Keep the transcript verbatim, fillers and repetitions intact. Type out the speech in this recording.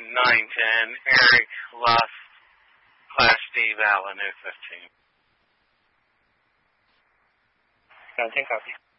nine ten, Eric Luff, Class D, Avenue fifteen. ten ten, copy.